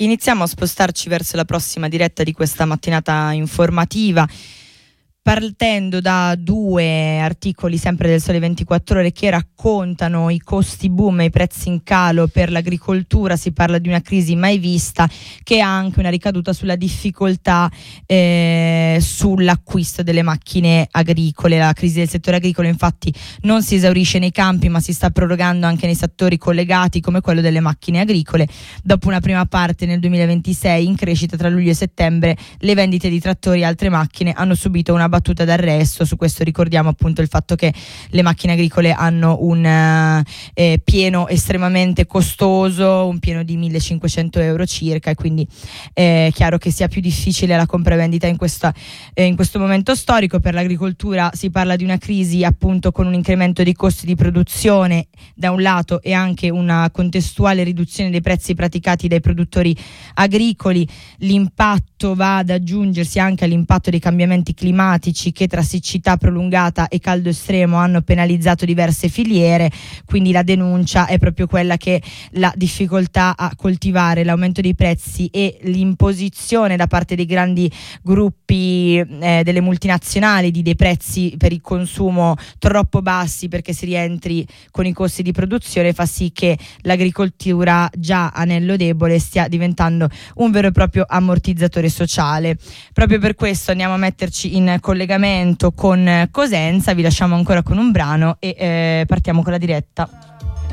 Iniziamo a spostarci verso la prossima diretta di questa mattinata informativa, partendo da due articoli sempre del Sole 24 Ore che raccontano i costi boom e i prezzi in calo per l'agricoltura. Si parla di una crisi mai vista che ha anche una ricaduta sulla difficoltà sull'acquisto delle macchine agricole. La crisi del settore agricolo infatti non si esaurisce nei campi, ma si sta prorogando anche nei settori collegati come quello delle macchine agricole. Dopo una prima parte nel 2026 in crescita tra luglio e settembre, le vendite di trattori e altre macchine hanno subito una battuta d'arresto. Su questo ricordiamo appunto il fatto che le macchine agricole hanno un pieno estremamente costoso, un pieno di 1.500 euro circa, e quindi è chiaro che sia più difficile la compravendita in questo momento storico. Per l'agricoltura si parla di una crisi appunto con un incremento dei costi di produzione da un lato e anche una contestuale riduzione dei prezzi praticati dai produttori agricoli. L'impatto va ad aggiungersi anche all'impatto dei cambiamenti climatici che tra siccità prolungata e caldo estremo hanno penalizzato diverse filiere. Quindi la denuncia è proprio quella che la difficoltà a coltivare, l'aumento dei prezzi e l'imposizione da parte dei grandi gruppi delle multinazionali di dei prezzi per il consumo troppo bassi perché si rientri con i costi di produzione fa sì che l'agricoltura, già anello debole, stia diventando un vero e proprio ammortizzatore sociale. Proprio per questo andiamo a metterci in collegamento con Cosenza. Vi lasciamo ancora con un brano e partiamo con la diretta.